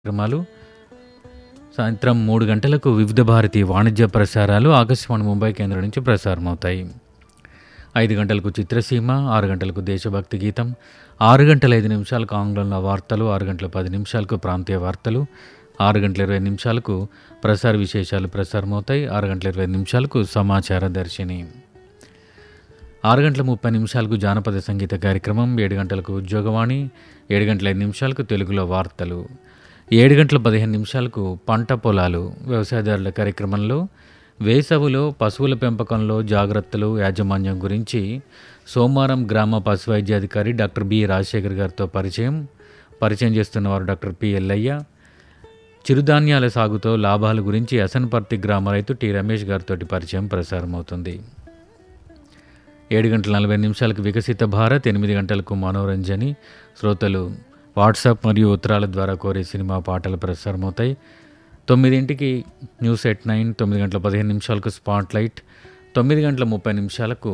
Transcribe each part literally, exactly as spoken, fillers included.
కార్యక్రమాలు సాయంత్రం మూడు గంటలకు వివిధ భారతి వాణిజ్య ప్రసారాలు ఆకాశవాణి ముంబై కేంద్రం నుంచి ప్రసారమవుతాయి. ఐదు గంటలకు చిత్రసీమ, ఆరు గంటలకు దేశభక్తి గీతం, ఆరు గంటల ఐదు నిమిషాలకు ఆంగ్లంలో వార్తలు, ఆరు గంటల పది నిమిషాలకు ప్రాంతీయ వార్తలు, ఆరు గంటల ఇరవై నిమిషాలకు ప్రసార విశేషాలు ప్రసారమవుతాయి. ఆరు గంటల ఇరవై నిమిషాలకు సమాచార దర్శిని, ఆరు గంటల ముప్పై నిమిషాలకు జానపద సంగీత కార్యక్రమం, ఏడు గంటలకు ఉద్యోగవాణి, ఏడు గంటల ఐదు నిమిషాలకు తెలుగులో వార్తలు, ఏడు గంటల పదిహేను నిమిషాలకు పంట పొలాలు వ్యవసాయదారుల కార్యక్రమంలో వేసవిలో పశువుల పెంపకంలో జాగ్రత్తలు యాజమాన్యం గురించి సోమవారం గ్రామ పశు వైద్యాధికారి డాక్టర్ బి రాజశేఖర్ గారితో పరిచయం పరిచయం చేస్తున్నవారు డాక్టర్ పి ఎల్లయ్య. చిరుధాన్యాల సాగుతో లాభాల గురించి అసన్పర్తి గ్రామ రైతు టి రమేష్ గారితో పరిచయం ప్రసారమవుతుంది. ఏడు గంటల నలభై నిమిషాలకు వికసిత భారత్, ఎనిమిది గంటలకు మనోరంజని శ్రోతలు వాట్సాప్ మరియు ఉత్తరాల ద్వారా కోరే సినిమా పాటలు ప్రసారమవుతాయి. తొమ్మిదింటికి న్యూస్ ఎట్ నైన్, తొమ్మిది గంటల పదిహేను నిమిషాలకు స్పాట్ లైట్, తొమ్మిది గంటల ముప్పై నిమిషాలకు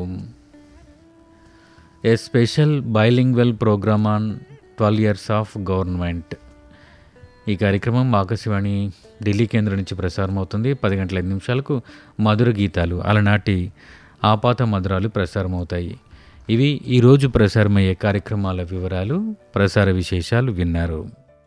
ఏ special bilingual programme on twelve years of government. ఈ కార్యక్రమం ఆకాశవాణి ఢిల్లీ కేంద్రం నుంచి ప్రసారమవుతుంది. పది గంటల ఐదు నిమిషాలకు మధుర గీతాలు, అలనాటి ఆపాత మధురాలు ప్రసారమవుతాయి. ఇవి ఈరోజు ప్రసారమయ్యే కార్యక్రమాల వివరాలు, ప్రసార విశేషాలు విన్నారు.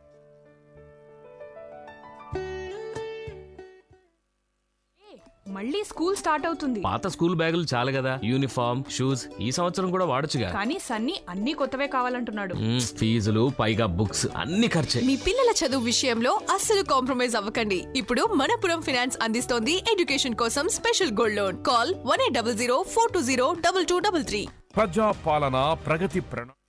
మళ్ళీ స్కూల్ స్టార్ట్ అవుతుంది. పాత స్కూల్ బ్యాగులు చాలు కదా, యూనిఫామ్ షూస్ ఈ సంవత్సరం కూడా వాడొచ్చుగా. కానీ సన్నీ అన్ని కొత్తవే కావాలంటున్నాడు. మ్మ్, ఫీజులు పైగా బుక్స్ అన్ని ఖర్చే. మీ పిల్లల చదువు విషయంలో అస్సలు కాంప్రమైజ్ అవ్వకండి. ఇప్పుడు మనపురం ఫైనాన్స్ అందిస్తోంది ఎడ్యుకేషన్ కోసం special gold loan. Call one eight double zero four two zero double two double three. ప్రజా పాలన ప్రగతి ప్రణాళిక.